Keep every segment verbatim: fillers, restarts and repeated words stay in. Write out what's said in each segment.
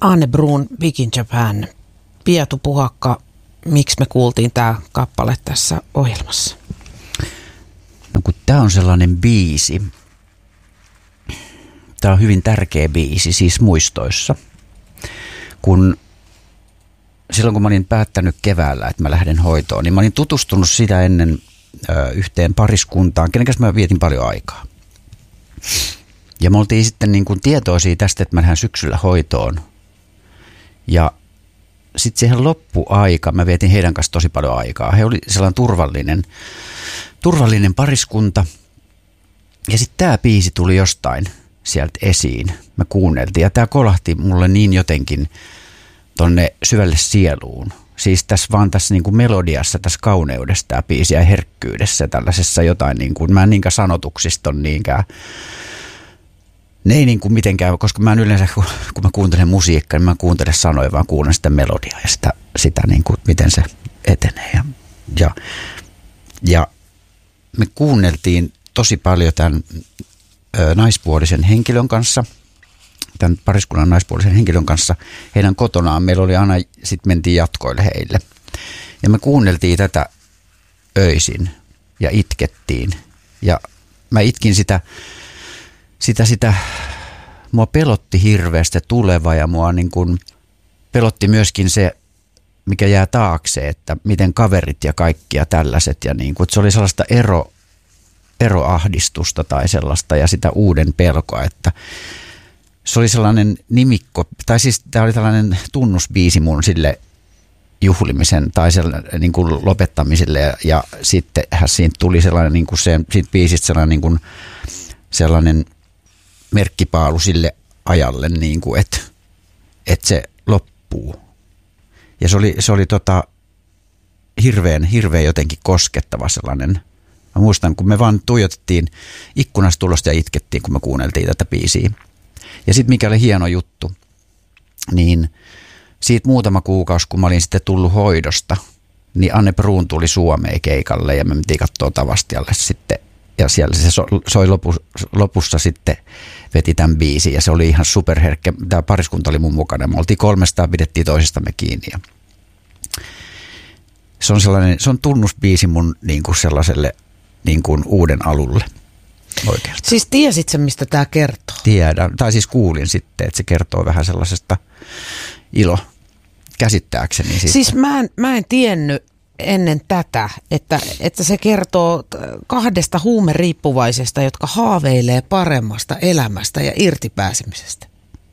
Anne Bruun, Big in Japan. Piatu Puhakka, miksi me kuultiin tämä kappale tässä ohjelmassa? No kun tämä on sellainen biisi, tämä on hyvin tärkeä biisi, siis muistoissa. Kun silloin kun mä olin päättänyt keväällä, että mä lähden hoitoon, niin mä olin tutustunut sitä ennen ö, yhteen pariskuntaan, kenen kanssa mä vietin paljon aikaa. Ja me oltiin sitten niin kuin tietoisia tästä, että mä lähden syksyllä hoitoon. Ja sitten siihen loppuaika, mä vietin heidän kanssa tosi paljon aikaa. He oli sellainen turvallinen, turvallinen pariskunta. Ja sitten tämä biisi tuli jostain sieltä esiin. Me kuunneltiin ja tämä kolahti mulle niin jotenkin tonne syvälle sieluun. Siis tässä vaan tässä niin kuin melodiassa, tässä kauneudessa tämä biisi ja herkkyydessä tällaisessa jotain niin kuin, mä en niinkään sanotuksista on niinkään. Ne ei niin kuin mitenkään, koska mä en yleensä, kun mä kuuntelen musiikkaa, niin mä kuuntelen sanoja, vaan kuuntelen sitä melodiaa ja sitä, sitä niin kuin, miten se etenee. Ja, ja, ja me kuunneltiin tosi paljon tämän ö, naispuolisen henkilön kanssa, tämän pariskunnan naispuolisen henkilön kanssa, heidän kotonaan. Meillä oli aina, sitten mentiin jatkoille heille. Ja me kuunneltiin tätä öisin ja itkettiin. Ja mä itkin sitä, sitä, sitä, mua pelotti hirveästi tuleva ja mua niin kuin pelotti myöskin se, mikä jää taakse, että miten kaverit ja kaikki ja tällaiset. Ja niin kuin, että se oli sellaista ero, eroahdistusta tai sellaista ja sitä uuden pelkoa, että se oli sellainen nimikko, tai siis tämä oli tällainen tunnusbiisi mun sille juhlimisen tai niin kuin lopettamiselle ja, ja sitten siitä tuli sellainen niin kuin se, siitä biisistä sellainen, niin kuin, sellainen merkkipaalu sille ajalle, niin kuin, että, että se loppuu. Ja se oli, se oli tota, hirveän, hirveän jotenkin koskettava sellainen. Mä muistan, kun me vaan tuijotettiin ikkunasta tulosta ja itkettiin, kun me kuunneltiin tätä biisiä. Ja sitten mikä oli hieno juttu, niin siitä muutama kuukausi, kun mä olin sitten tullut hoidosta, niin Anne Bruun tuli Suomeen keikalle ja me mentiin katsoa Tavastialle sitten. Ja siellä se soi lopu, lopussa sitten veti tämän biisin ja se oli ihan superherkkä. Tämä pariskunta oli mun mukana. Me oltiin kolmestaan, pidettiin toisistamme kiinni. Ja se on sellainen, se on tunnusbiisi mun niin kuin sellaiselle niin kuin uuden alulle. Oikeastaan. Siis tiesit sä, mistä tämä kertoo? Tiedän, tai siis kuulin sitten, että se kertoo vähän sellaisesta ilo käsittääkseni. Sitten. Siis mä en, mä en tiennyt ennen tätä, että, että se kertoo kahdesta huumeriippuvaisesta, jotka haaveilee paremmasta elämästä ja irtipääsemisestä.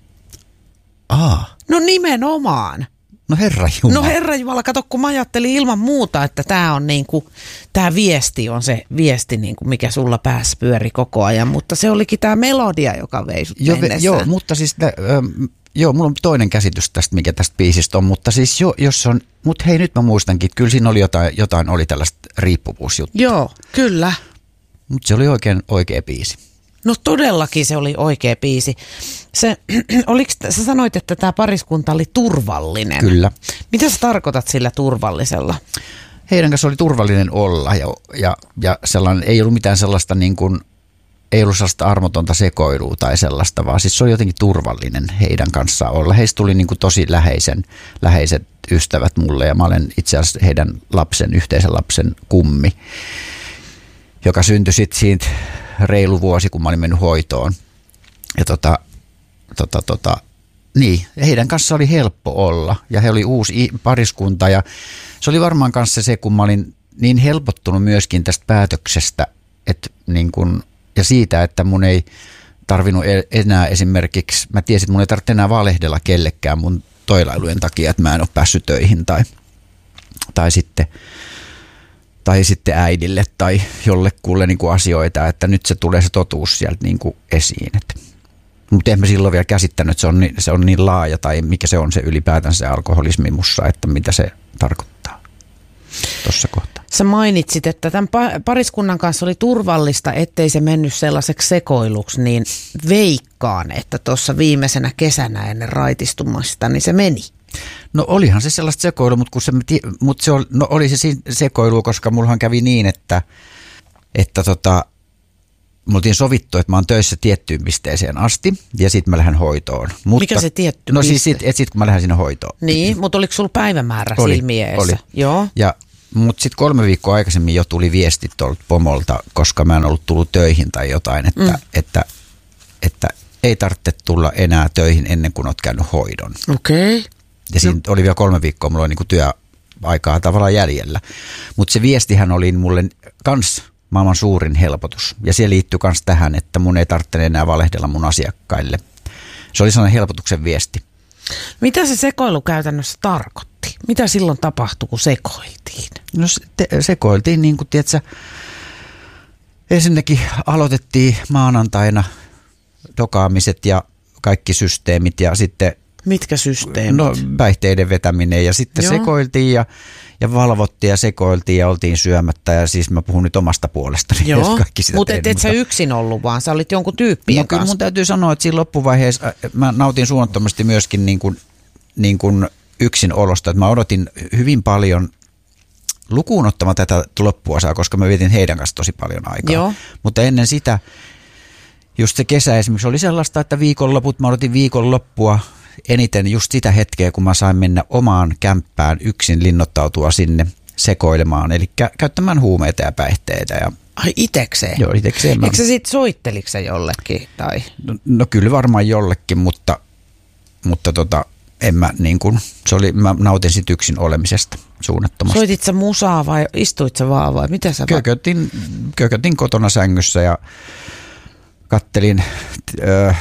Aa. No nimenomaan. No herra Jumala. No herra Jumala, kato kun mä ajattelin ilman muuta, että tämä on niinku, tämä viesti on se viesti, niinku, mikä sulla päässä pyöri koko ajan, mutta se olikin tämä melodia, joka vei sut jo, mennessään. Joo, mutta siis, äh, joo, mulla on toinen käsitys tästä, mikä tästä biisistä on, mutta siis jo, jos on, mutta hei nyt mä muistankin, että kyllä siinä oli jotain, jotain oli tällaista riippuvuusjuttua. Joo, kyllä. Mutta se oli oikein oikea biisi. No todellakin se oli oikea biisi. Se, oliks, sä sanoit, että tämä pariskunta oli turvallinen. Kyllä. Mitä sä tarkoitat sillä turvallisella? Heidän kanssa oli turvallinen olla ja, ja, ja sellainen, ei ollut mitään sellaista niin kuin, ei ollut sellaista armotonta sekoilua tai sellaista, vaan siis se oli jotenkin turvallinen heidän kanssaan olla. Heistä tuli niin kuin tosi läheisen, läheiset ystävät mulle ja mä olen itse asiassa heidän lapsen, yhteisen lapsen kummi, joka syntyi sitten siitä reilu vuosi, kun mä olin mennyt hoitoon. Ja tota, tota, tota, niin, heidän kanssa oli helppo olla ja he oli uusi pariskunta ja se oli varmaan kanssa se, kun mä olin niin helpottunut myöskin tästä päätöksestä että niin kun, ja siitä, että mun ei tarvinnut enää esimerkiksi, mä tiesin, että mun ei tarvitse enää valehdella kellekään mun toilailujen takia, että mä en ole päässyt töihin tai, tai sitten tai sitten äidille tai jollekulle niin kuin asioita, että nyt se tulee se totuus sieltä niin kuin esiin. Mutta en mä silloin vielä käsittänyt, että se on, niin, se on niin laaja tai mikä se on se ylipäätään se alkoholismi mussa, että mitä se tarkoittaa tuossa kohtaa. Sä mainitsit, että tämän pariskunnan kanssa oli turvallista, ettei se mennyt sellaiseksi sekoiluksi, niin veikkaan, että tuossa viimeisenä kesänä ennen raitistumasta, niin se meni. No olihan se sellaista sekoilua, mutta, kun se, mutta se oli, no oli se sekoilu, koska mullahan kävi niin, että, että tota, me oltiin sovittu, että mä oon töissä tiettyyn pisteeseen asti ja sitten mä lähden hoitoon. Mutta, mikä se tietty No piste? siis sitten sit, kun mä lähden sinne hoitoon. Niin, mutta oliko sulla päivämäärä oli, silmiessä? Oli. Joo. Ja, mutta sitten kolme viikkoa aikaisemmin jo tuli viestit tuolta pomolta, koska mä en ollut tullut töihin tai jotain, että, mm. että, että ei tarvitse tulla enää töihin ennen kuin oot käynyt hoidon. Okei. Okay. Ja siinä no. oli vielä kolme viikkoa, mulla oli niinku työaikaa tavallaan jäljellä. Mutta se viestihän oli mulle kans maailman suurin helpotus. Ja se liittyy myös tähän, että mun ei tarvitse enää valehdella mun asiakkaille. Se oli sellainen helpotuksen viesti. Mitä se sekoilu käytännössä tarkoitti? Mitä silloin tapahtui, kun sekoiltiin? No se, te, sekoiltiin niin kuin, tiedätkö, ensinnäkin aloitettiin maanantaina dokaamiset ja kaikki systeemit ja sitten... Mitkä systeemit? No päihteiden vetäminen ja sitten Joo. sekoiltiin ja, ja valvottiin ja sekoiltiin ja oltiin syömättä ja siis mä puhun nyt omasta puolestani. Joo, mutta et, tein, et sä yksin ollut vaan, sä olit jonkun tyyppien no, kanssa. Kyllä mun täytyy sanoa, että siinä loppuvaiheessa mä nautin suunnattomasti myöskin niin kuin, niin kuin yksin olosta, että mä odotin hyvin paljon lukuun ottamaan tätä loppuosaa, koska mä vietin heidän kanssa tosi paljon aikaa. Joo. Mutta ennen sitä, just se kesä esimerkiksi oli sellaista, että viikonloput, mä odotin viikonloppua eniten just sitä hetkeä, kun mä sain mennä omaan kämppään yksin linnoittautua sinne sekoilemaan, eli käyttämään huumeita ja päihteitä. Ja ai itekseen? Joo, itekseen. Eikö sä sit soitteliko sä jollekin? Tai? No, no kyllä varmaan jollekin, mutta, mutta tota, en mä niin kuin, se oli, mä nautin sit yksin olemisesta suunnattomasti. Soitit sä musaa vai istuit sä vaan vai mitä sä? Kökötin, kökötin kotona sängyssä ja kattelin Öö,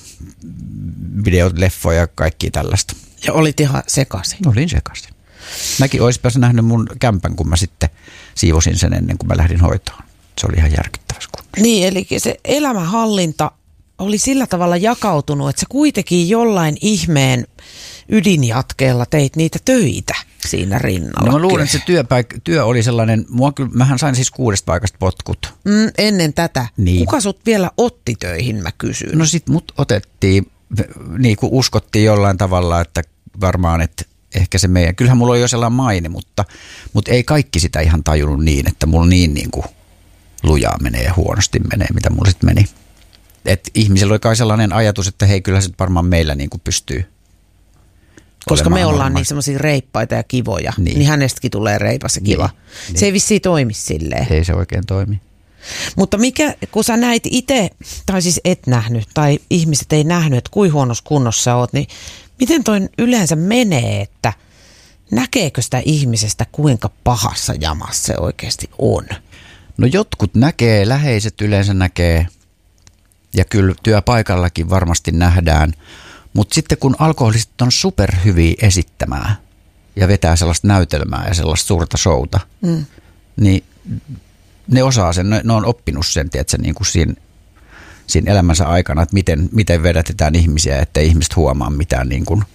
videot, leffoja ja kaikki tällaista. Ja olit ihan sekaisin? Olin sekaisin. Mäkin olisin nähnyt mun kämpän, kun mä sitten siivosin sen ennen kuin mä lähdin hoitoon. Se oli ihan järkyttävässä kunnossa. Niin, eli se elämänhallinta oli sillä tavalla jakautunut, että sä kuitenkin jollain ihmeen ydinjatkeella teit niitä töitä siinä rinnalla. No mä luulen, että se työpaik- työ oli sellainen, mua kyllä, mähän sain siis kuudesta paikasta potkut. Mm, ennen tätä. Niin. Kuka sut vielä otti töihin, mä kysyn? No sit mut otettiin, niin kuin uskottiin jollain tavalla, että varmaan, että ehkä se meidän, kyllähän mulla oli jo sellainen maine, mutta, mutta ei kaikki sitä ihan tajunnut niin, että mulla niin, niin kuin lujaa menee ja huonosti menee, mitä mulla sitten meni. Että ihmisellä oli kai sellainen ajatus, että hei, kyllä se varmaan meillä niin kuin pystyy. Koska me ollaan niin semmoisia reippaita ja kivoja, niin, niin hänestäkin tulee reipas ja kiva. Niin, se niin. Ei vissiin toimi silleen. Ei se oikein toimi. Mutta mikä, kun sä näit itse, tai siis et nähnyt, tai ihmiset ei nähnyt, että kuinka huonossa kunnossa oot, niin miten toi yleensä menee, että näkeekö sitä ihmisestä, kuinka pahassa jamassa se oikeasti on? No jotkut näkee, läheiset yleensä näkee, ja kyllä työpaikallakin varmasti nähdään. Mutta sitten kun alkoholistit on superhyviä esittämään ja vetää sellaista näytelmää ja sellaista suurta showta, mm. niin ne osaa sen, ne, ne on oppinut sen, tiedätkö, niin kuin siinä, siinä elämänsä aikana, että miten, miten vedätetään ihmisiä, ettei ihmiset huomaa mitään, niin kuin,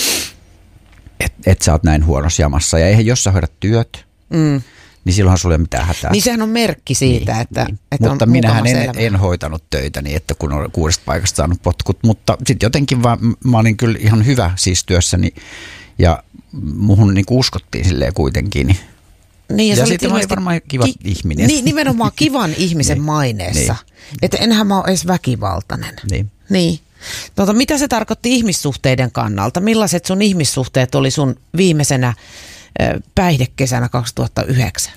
että et sä oot näin huonossa jamassa. Ja eihän jos sä hoidat työt, mm. niin silloinhan sulla ei ole mitään hätää. Niin sehän on merkki siitä, niin, että, niin. että mutta on minähän en, elämä. en hoitanut töitä niin, että kun olen kuudesta paikasta saanut potkut, mutta sitten jotenkin vaan, mä olin kyllä ihan hyvä siis työssäni ja muhun niin uskottiin silleen kuitenkin. Niin, ja ja sitten mä olin varmaan kiva ki- ihminen. Niin, nimenomaan kivan ihmisen niin, maineessa. Niin. Että enhän mä ole edes väkivaltainen. Niin. Niin. Tuota, mitä se tarkoitti ihmissuhteiden kannalta? Millaiset sun ihmissuhteet oli sun viimeisenä päihdekesänä kaksituhattayhdeksän?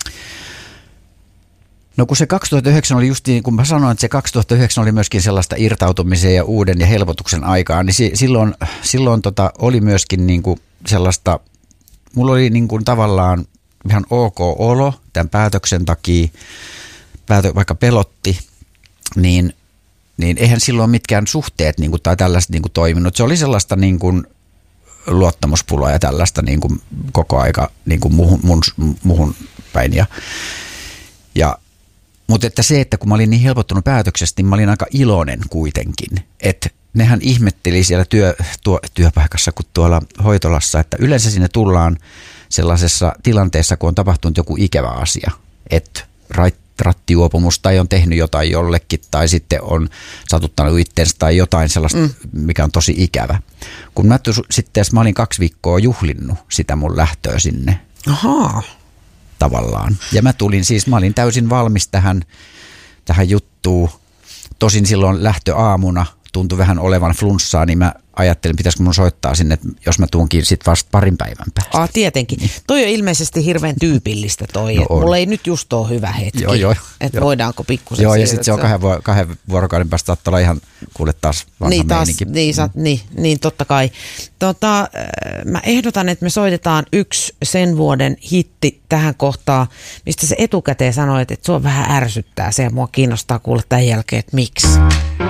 No kun se kaksituhattayhdeksän oli just niin, kun mä sanoin, että se kaksituhattayhdeksän oli myöskin sellaista irtautumisen ja uuden ja helpotuksen aikaa, niin si- silloin, silloin tota oli myöskin niin kuin sellaista, mulla oli niin kuin tavallaan ihan ok olo tämän päätöksen takia, päätö, vaikka pelotti, niin, niin eihän silloin mitkään suhteet niin kuin, tai tällaiset niin kuin toiminut. Se oli sellaista niin kuin luottamuspulaa ja tällaista niin kuin koko aika niin kuin muhun, mun, muhun päin. Ja, ja, mutta että se, että kun mä olin niin helpottunut päätöksestä, niin mä olin aika iloinen kuitenkin. Että nehän ihmetteli siellä työ, tuo, työpaikassa kuin tuolla hoitolassa, että yleensä sinne tullaan sellaisessa tilanteessa, kun on tapahtunut joku ikävä asia. Että rattijuopumus tai on tehnyt jotain jollekin tai sitten on satuttanut itsensä tai jotain sellaista, mm. mikä on tosi ikävä. Kun mä sitten mä olin kaksi viikkoa juhlinnut sitä mun lähtöä sinne. Ahaa. Tavallaan. Ja mä tulin siis, mä olin täysin valmis tähän, tähän juttuun. tosin silloin lähtöaamuna tuntui vähän olevan flunssaa, niin mä ajattelin, pitäisikö mun soittaa sinne, että jos mä tuunkin sit vasta parin päivän päästä. Ah, tietenkin. Niin. Toi on ilmeisesti hirveän tyypillistä toi, no että mulla ei nyt just ole hyvä hetki, joo, joo, että voidaanko pikkusen joo, ja sitten se on kahden, vu- kahden vuorokauden päästä saattaa olla ihan, kuule taas vanha niin, taas, meininki. Niin, sa, niin, niin, totta kai. Tota, mä ehdotan, että me soitetaan yksi sen vuoden hitti tähän kohtaan, mistä se etukäteen sanoit, että sua vähän ärsyttää se ja mua kiinnostaa kuulla tämän jälkeen, että miksi.